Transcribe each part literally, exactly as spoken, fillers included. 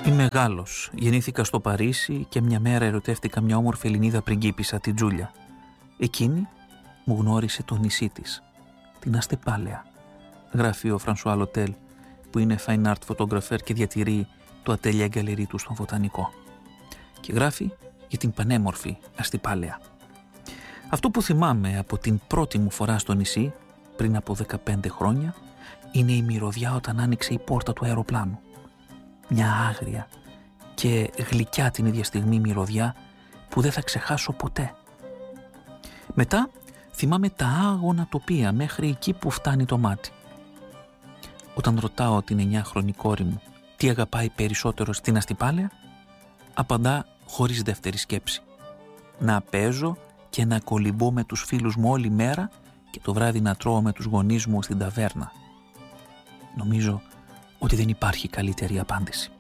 Είμαι Γάλλος. Γεννήθηκα στο Παρίσι και μια μέρα ερωτεύτηκα μια όμορφη Ελληνίδα πριγκίπισσα, την Τζούλια. Εκείνη μου γνώρισε το νησί της, την Αστεπάλαια, γράφει ο Φρανσουά Λοτέλ, που είναι fine art photographer και διατηρεί το ατέλεια γκαλερί του στον Βοτανικό. Και γράφει για την πανέμορφη Αστεπάλαια. Αυτό που θυμάμαι από την πρώτη μου φορά στο νησί, πριν από δεκαπέντε χρόνια, είναι η μυρωδιά όταν άνοιξε η πόρτα του αεροπλάνου. Μια άγρια και γλυκιά την ίδια στιγμή μυρωδιά που δεν θα ξεχάσω ποτέ. Μετά θυμάμαι τα άγωνα τοπία μέχρι εκεί που φτάνει το μάτι. Όταν ρωτάω την εννιάχρονη κόρη μου τι αγαπάει περισσότερο στην Αστεπάλαια, απαντά χωρίς δεύτερη σκέψη. Να παίζω και να κολυμπώ με τους φίλους μου όλη μέρα και το βράδυ να τρώω με τους γονείς μου στην ταβέρνα. Νομίζω ότι δεν υπάρχει καλύτερη απάντηση.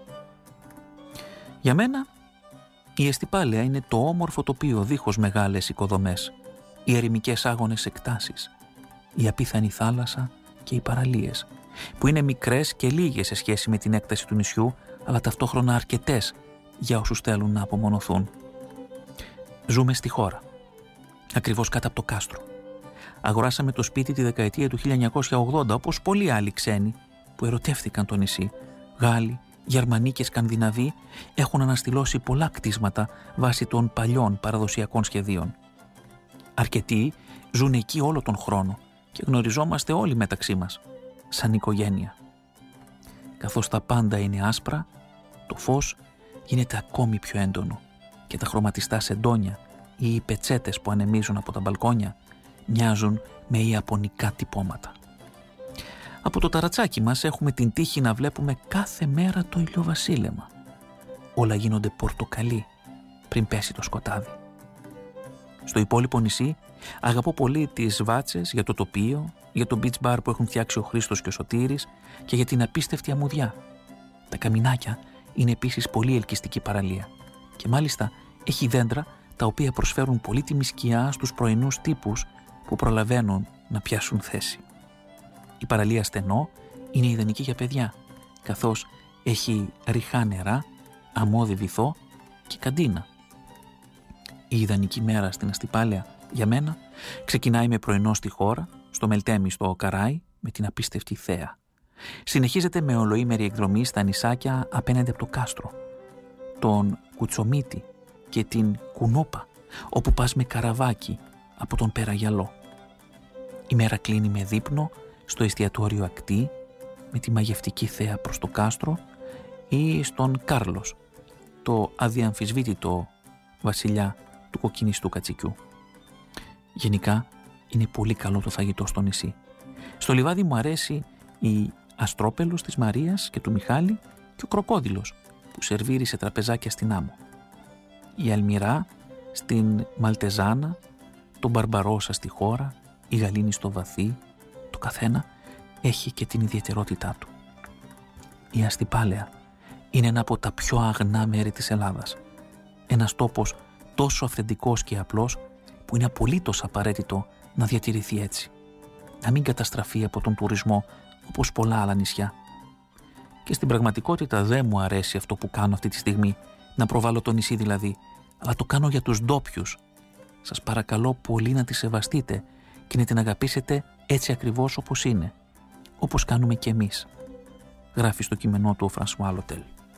Για μένα, η Αστεπάλαια είναι το όμορφο τοπίο δίχως μεγάλες οικοδομές, οι ερημικές άγονες εκτάσεις, η απίθανη θάλασσα και οι παραλίες, που είναι μικρές και λίγες σε σχέση με την έκταση του νησιού, αλλά ταυτόχρονα αρκετές για όσους θέλουν να απομονωθούν. Ζούμε στη χώρα, ακριβώς κάτω από το κάστρο. Αγοράσαμε το σπίτι τη δεκαετία του χίλια εννιακόσια ογδόντα, όπως πολλοί άλλοι ξένοι που ερωτεύτηκαν το νησί. Γάλλοι, Γερμανοί και Σκανδιναβοί έχουν αναστηλώσει πολλά κτίσματα βάσει των παλιών παραδοσιακών σχεδίων. Αρκετοί ζουν εκεί όλο τον χρόνο και γνωριζόμαστε όλοι μεταξύ μας, σαν οικογένεια. Καθώς τα πάντα είναι άσπρα, το φως γίνεται ακόμη πιο έντονο και τα χρωματιστά σεντόνια ή οι πετσέτες που ανεμίζουν από τα μπαλκόνια μοιάζουν με ιαπωνικά τυπώματα. Από το ταρατσάκι μας έχουμε την τύχη να βλέπουμε κάθε μέρα το ηλιοβασίλεμα. Όλα γίνονται πορτοκαλί πριν πέσει το σκοτάδι. Στο υπόλοιπο νησί αγαπώ πολύ τις βάτσες για το τοπίο, για το beach bar που έχουν φτιάξει ο Χρήστος και ο Σωτήρης και για την απίστευτη αμμουδιά. Τα καμινάκια είναι επίσης πολύ ελκυστική παραλία και μάλιστα έχει δέντρα τα οποία προσφέρουν πολύτιμη σκιά στους πρωινούς τύπους που προλαβαίνουν να πιάσουν θέση. Η παραλία Στενό είναι ιδανική για παιδιά, καθώς έχει ρηχά νερά, αμμώδη βυθό και καντίνα. Η ιδανική μέρα στην Αστεπάλαια για μένα ξεκινάει με πρωινό στη χώρα, στο Μελτέμι στο Καράι, με την απίστευτη θέα. Συνεχίζεται με ολοήμερη εκδρομή στα νησάκια απέναντι από το κάστρο, τον Κουτσομίτη και την Κουνόπα, όπου πας με καραβάκι από τον Περαγιαλό. Η μέρα κλείνει με δείπνο στο εστιατόριο Ακτή, με τη μαγευτική θέα προς το κάστρο, ή στον Κάρλος, το αδιαμφισβήτητο βασιλιά του κοκκινιστού κατσικιού. Γενικά είναι πολύ καλό το φαγητό στο νησί. Στο λιβάδι μου αρέσει η αστρόπελος της Μαρίας και του Μιχάλη και ο κροκόδιλος που σερβίρει σε τραπεζάκια στην άμμο. Η αλμυρά στην Μαλτεζάνα, το μπαρμπαρόσα στη χώρα, η γαλήνη στο βαθύ, το καθένα έχει και την ιδιαιτερότητά του. Η Αστεπάλαια είναι ένα από τα πιο αγνά μέρη της Ελλάδας. Ένας τόπος τόσο αυθεντικός και απλός που είναι απολύτως απαραίτητο να διατηρηθεί έτσι. Να μην καταστραφεί από τον τουρισμό όπως πολλά άλλα νησιά. Και στην πραγματικότητα δεν μου αρέσει αυτό που κάνω αυτή τη στιγμή, να προβάλλω το νησί δηλαδή, αλλά το κάνω για τους ντόπιους. Σας παρακαλώ πολύ να τη σεβαστείτε και να την αγαπήσετε έτσι ακριβώς όπως είναι, όπως κάνουμε κι εμείς, γράφει στο κείμενό του ο Φρανσουά Λοτέλ.